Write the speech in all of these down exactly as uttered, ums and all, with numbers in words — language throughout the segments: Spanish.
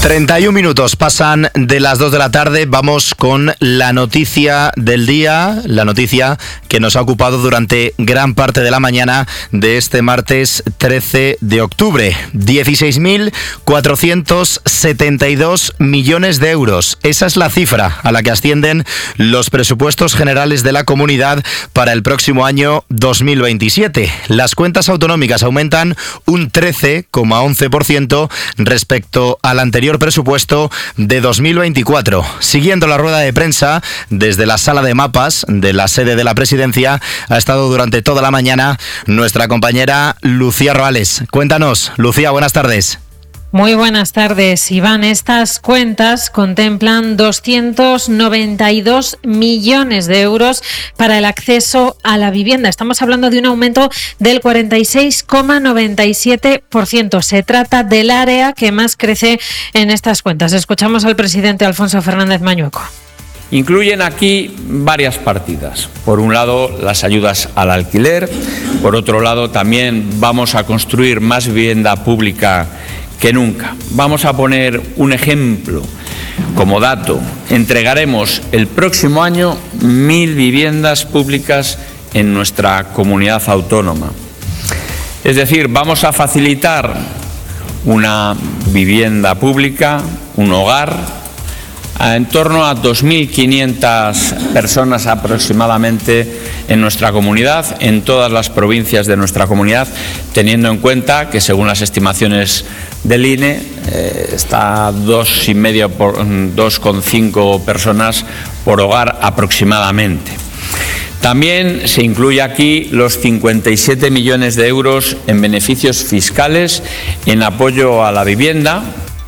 treinta y un minutos pasan de las dos de la tarde. Vamos con la noticia del día, la noticia que nos ha ocupado durante gran parte de la mañana de este martes trece de octubre. dieciséis mil cuatrocientos setenta y dos millones de euros. Esa es la cifra a la que ascienden los presupuestos generales de la comunidad para el próximo año dos mil veintisiete. Las cuentas autonómicas aumentan un trece coma once por ciento respecto al anterior presupuesto de dos mil veinticuatro. Siguiendo la rueda de prensa desde la sala de mapas de la sede de la presidencia, ha estado durante toda la mañana nuestra compañera Lucía Roales. Cuéntanos, Lucía, buenas tardes. Muy buenas tardes, Iván. Estas cuentas contemplan doscientos noventa y dos millones de euros para el acceso a la vivienda. Estamos hablando de un aumento del cuarenta y seis coma noventa y siete por ciento. Se trata del área que más crece en estas cuentas. Escuchamos al presidente Alfonso Fernández Mañueco. Incluyen aquí varias partidas. Por un lado, las ayudas al alquiler. Por otro lado, también vamos a construir más vivienda pública que nunca. Vamos a poner un ejemplo como dato. Entregaremos el próximo año mil viviendas públicas en nuestra comunidad autónoma. Es decir, vamos a facilitar una vivienda pública, un hogar, a en torno a dos mil quinientas personas aproximadamente en nuestra comunidad, en todas las provincias de nuestra comunidad, teniendo en cuenta que según las estimaciones del I N E eh, está a dos y medio por dos coma cinco personas por hogar aproximadamente. También se incluye aquí los cincuenta y siete millones de euros en beneficios fiscales en apoyo a la vivienda.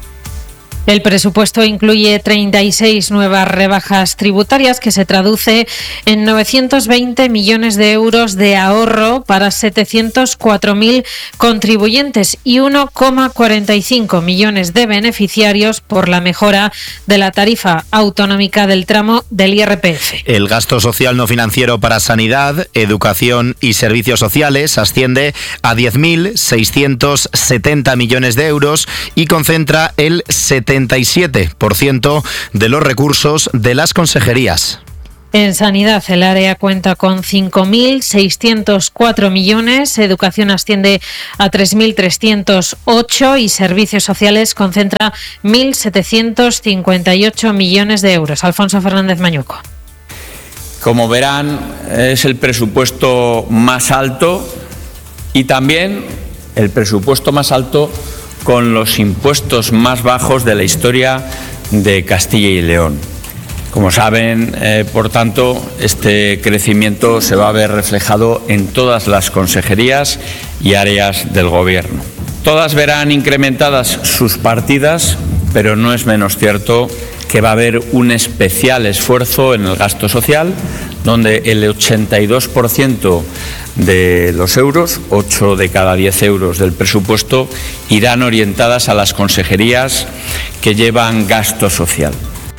El presupuesto incluye treinta y seis nuevas rebajas tributarias que se traduce en novecientos veinte millones de euros de ahorro para setecientos cuatro mil contribuyentes y uno coma cuarenta y cinco millones de beneficiarios por la mejora de la tarifa autonómica del tramo del I R P F. El gasto social no financiero para sanidad, educación y servicios sociales asciende a diez mil seiscientos setenta millones de euros y concentra el setenta y siete por ciento de los recursos de las consejerías. En sanidad, el área cuenta con cinco mil seiscientos cuatro millones, educación asciende a tres mil trescientos ocho y servicios sociales concentra mil setecientos cincuenta y ocho millones de euros. Alfonso Fernández Mañueco. Como verán, es el presupuesto más alto y también el presupuesto más alto con los impuestos más bajos de la historia de Castilla y León. Como saben, eh, por tanto, este crecimiento se va a ver reflejado en todas las consejerías y áreas del Gobierno. Todas verán incrementadas sus partidas, pero no es menos cierto que va a haber un especial esfuerzo en el gasto social, donde el ochenta y dos por ciento de los euros, ocho de cada diez euros del presupuesto, irán orientadas a las consejerías que llevan gasto social.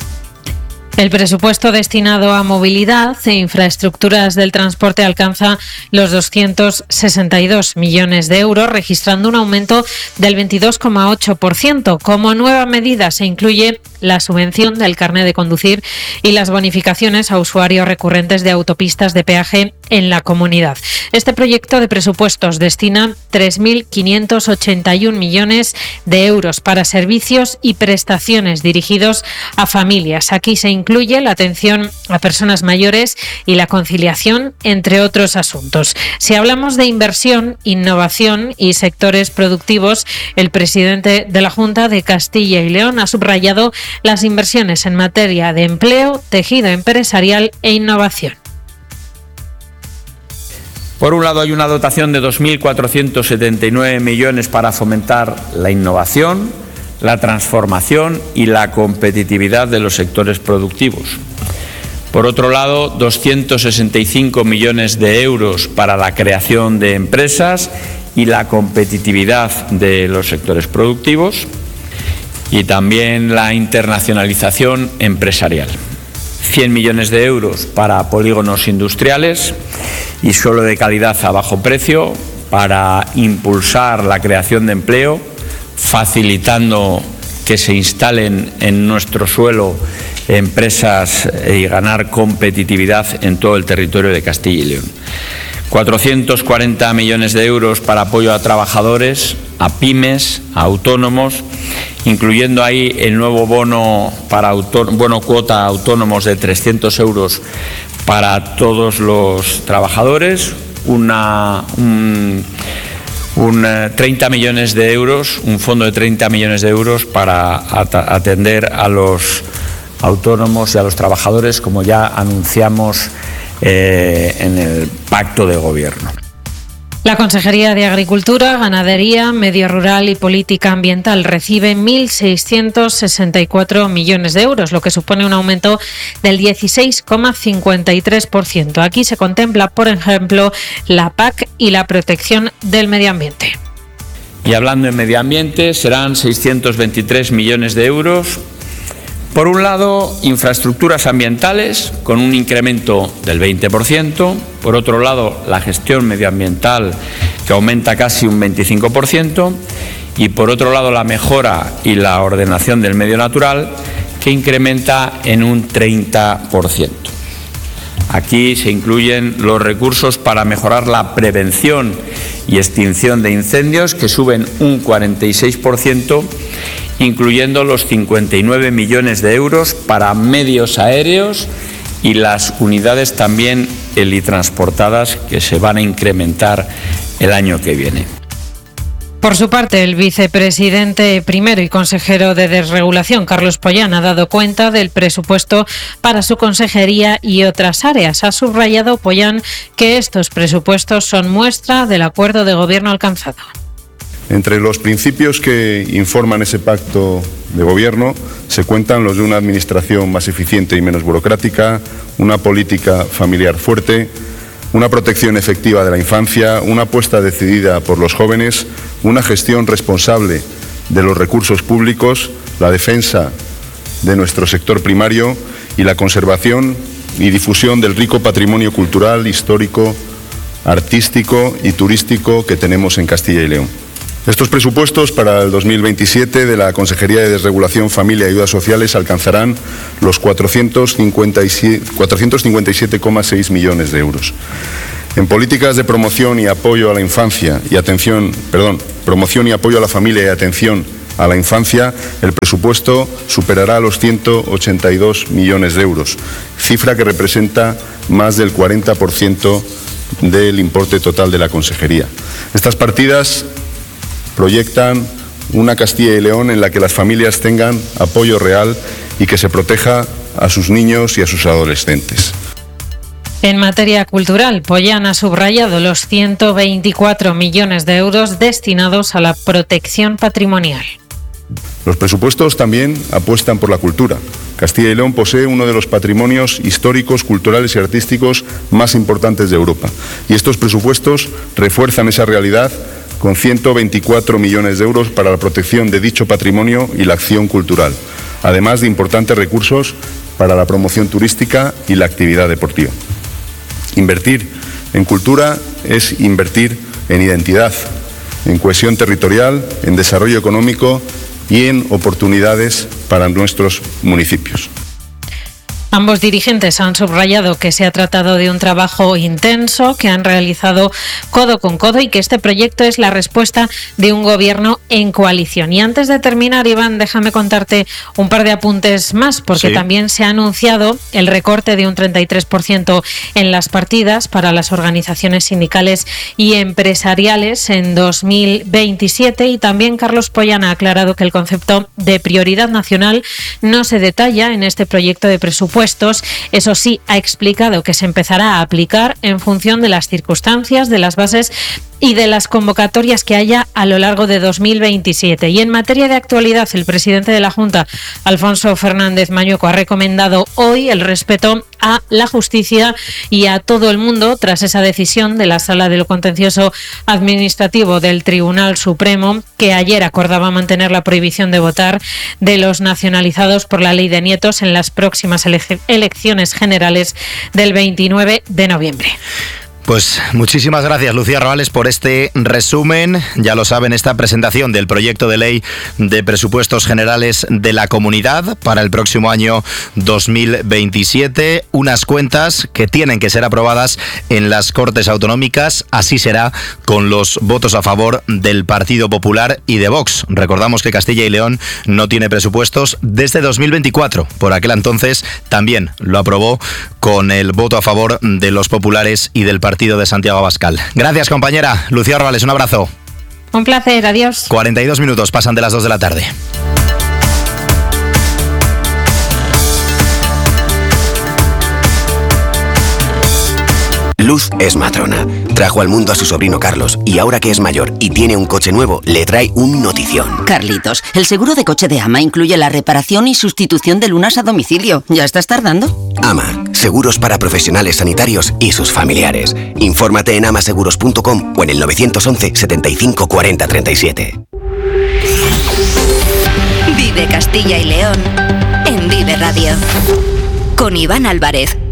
El presupuesto destinado a movilidad e infraestructuras del transporte alcanza los doscientos sesenta y dos millones de euros, registrando un aumento del veintidós coma ocho por ciento. Como nueva medida se incluye la subvención del carné de conducir y las bonificaciones a usuarios recurrentes de autopistas de peaje en la comunidad. Este proyecto de presupuestos destina tres mil quinientos ochenta y un millones de euros para servicios y prestaciones dirigidos a familias. Aquí se incluye la atención a personas mayores y la conciliación, entre otros asuntos. Si hablamos de inversión, innovación y sectores productivos, el presidente de la Junta de Castilla y León ha subrayado las inversiones en materia de empleo, tejido empresarial e innovación. Por un lado, hay una dotación de dos mil cuatrocientos setenta y nueve millones para fomentar la innovación, la transformación y la competitividad de los sectores productivos. Por otro lado, doscientos sesenta y cinco millones de euros para la creación de empresas y la competitividad de los sectores productivos y también la internacionalización empresarial. cien millones de euros para polígonos industriales y suelo de calidad a bajo precio para impulsar la creación de empleo, facilitando que se instalen en nuestro suelo empresas y ganar competitividad en todo el territorio de Castilla y León. cuatrocientos cuarenta millones de euros para apoyo a trabajadores, a pymes, a autónomos, incluyendo ahí el nuevo bono, para auto, bono cuota a autónomos de trescientos euros para todos los trabajadores, una, un, un treinta millones de euros, un fondo de treinta millones de euros para atender a los autónomos y a los trabajadores, como ya anunciamos eh, en el pacto de gobierno. La Consejería de Agricultura, Ganadería, Medio Rural y Política Ambiental recibe mil seiscientos sesenta y cuatro millones de euros, lo que supone un aumento del dieciséis coma cincuenta y tres por ciento. Aquí se contempla, por ejemplo, la P A C y la protección del medio ambiente. Y hablando en medio ambiente, serán seiscientos veintitrés millones de euros. Por un lado, infraestructuras ambientales, con un incremento del veinte por ciento. Por otro lado, la gestión medioambiental, que aumenta casi un veinticinco por ciento. Y por otro lado, la mejora y la ordenación del medio natural, que incrementa en un treinta por ciento. Aquí se incluyen los recursos para mejorar la prevención y extinción de incendios, que suben un cuarenta y seis por ciento, incluyendo los cincuenta y nueve millones de euros para medios aéreos y las unidades también helitransportadas, que se van a incrementar el año que viene. Por su parte, el vicepresidente primero y consejero de Desregulación, Carlos Pollán, ha dado cuenta del presupuesto para su consejería y otras áreas. Ha subrayado Pollán que estos presupuestos son muestra del acuerdo de gobierno alcanzado. Entre los principios que informan ese pacto de gobierno se cuentan los de una administración más eficiente y menos burocrática, una política familiar fuerte, una protección efectiva de la infancia, una apuesta decidida por los jóvenes, una gestión responsable de los recursos públicos, la defensa de nuestro sector primario y la conservación y difusión del rico patrimonio cultural, histórico, artístico y turístico que tenemos en Castilla y León. Estos presupuestos para el dos mil veintisiete de la Consejería de Desregulación, Familia y Ayudas Sociales alcanzarán los cuatrocientos cincuenta y siete coma seis millones de euros. En políticas de promoción y apoyo a la infancia y atención, perdón, promoción y apoyo a la familia y atención a la infancia, el presupuesto superará los ciento ochenta y dos millones de euros, cifra que representa más del cuarenta por ciento del importe total de la consejería. Estas partidas proyectan una Castilla y León en la que las familias tengan apoyo real y que se proteja a sus niños y a sus adolescentes. En materia cultural, Pollán ha subrayado los ciento veinticuatro millones de euros destinados a la protección patrimonial. Los presupuestos también apuestan por la cultura. Castilla y León posee uno de los patrimonios históricos, culturales y artísticos más importantes de Europa. Y estos presupuestos refuerzan esa realidad con ciento veinticuatro millones de euros para la protección de dicho patrimonio y la acción cultural, además de importantes recursos para la promoción turística y la actividad deportiva. Invertir en cultura es invertir en identidad, en cohesión territorial, en desarrollo económico y en oportunidades para nuestros municipios. Ambos dirigentes han subrayado que se ha tratado de un trabajo intenso que han realizado codo con codo y que este proyecto es la respuesta de un gobierno en coalición. Y antes de terminar, Iván, déjame contarte un par de apuntes más, porque sí. También se ha anunciado el recorte de un treinta y tres por ciento en las partidas para las organizaciones sindicales y empresariales en dos mil veintisiete, y también Carlos Pollán ha aclarado que el concepto de prioridad nacional no se detalla en este proyecto de presupuesto. Eso sí, ha explicado que se empezará a aplicar en función de las circunstancias, de las bases y de las convocatorias que haya a lo largo de dos mil veintisiete. Y en materia de actualidad, el presidente de la Junta, Alfonso Fernández Mañueco, ha recomendado hoy el respeto a la justicia y a todo el mundo tras esa decisión de la Sala de lo Contencioso Administrativo del Tribunal Supremo, que ayer acordaba mantener la prohibición de votar de los nacionalizados por la ley de nietos en las próximas ele- elecciones generales del veintinueve de noviembre. Pues muchísimas gracias, Lucía Robales, por este resumen. Ya lo saben, esta presentación del proyecto de ley de presupuestos generales de la comunidad para el próximo año dos mil veintisiete. Unas cuentas que tienen que ser aprobadas en las Cortes Autonómicas. Así será con los votos a favor del Partido Popular y de Vox. Recordamos que Castilla y León no tiene presupuestos desde dos mil veinticuatro. Por aquel entonces también lo aprobó con el voto a favor de los populares y del Partido de Santiago Abascal. Gracias, compañera. Lucía Robales, un abrazo. Un placer, adiós. cuarenta y dos minutos pasan de las dos de la tarde. Luz es matrona. Trajo al mundo a su sobrino Carlos y ahora que es mayor y tiene un coche nuevo, le trae un notición. Carlitos, el seguro de coche de Ama incluye la reparación y sustitución de lunas a domicilio. ¿Ya estás tardando? Ama, seguros para profesionales sanitarios y sus familiares. Infórmate en amaseguros punto com o en el nueve once, setenta y cinco, cuarenta, treinta y siete. Vive Castilla y León en Vive Radio. Con Iván Álvarez.